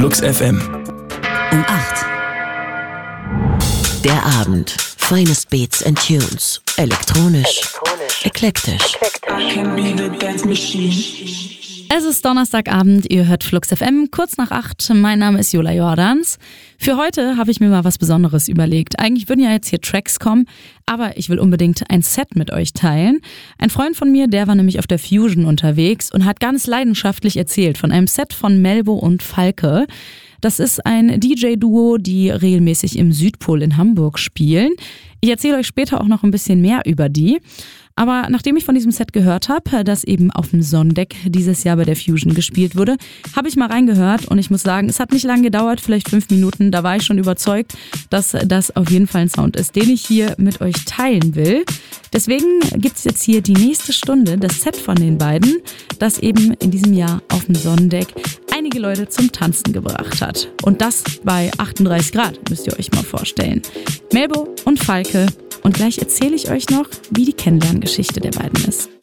Flux FM. Um 8. Der Abend. Finest Beats and Tunes. Elektronisch. Eklektisch. Es ist Donnerstagabend, ihr hört Flux FM, kurz nach 8. Mein Name ist Jola Jordans. Für heute habe ich mir mal was Besonderes überlegt. Eigentlich würden ja jetzt hier Tracks kommen, aber ich will unbedingt ein Set mit euch teilen. Ein Freund von mir, der war nämlich auf der Fusion unterwegs und hat ganz leidenschaftlich erzählt von einem Set von Melbo und Falke. Das ist ein DJ-Duo, die regelmäßig im Südpol in Hamburg spielen. Ich erzähle euch später auch noch ein bisschen mehr über die. Aber nachdem ich von diesem Set gehört habe, das eben auf dem Sonnendeck dieses Jahr bei der Fusion gespielt wurde, habe ich mal reingehört und ich muss sagen, es hat nicht lange gedauert, vielleicht 5 Minuten, da war ich schon überzeugt, dass das auf jeden Fall ein Sound ist, den ich hier mit euch teilen will. Deswegen gibt's jetzt hier die nächste Stunde, das Set von den beiden, das eben in diesem Jahr auf dem Sonnendeck einige Leute zum Tanzen gebracht hat. Und das bei 38 Grad, müsst ihr euch mal vorstellen. Melbo und Falke. Und gleich erzähle ich euch noch, wie die Kennenlerngeschichte der beiden ist.